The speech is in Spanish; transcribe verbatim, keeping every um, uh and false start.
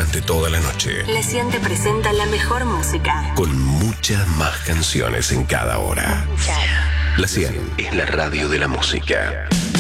durante toda la noche. La cien te presenta la mejor música. Con muchas más canciones en cada hora. La cien es la radio de la música.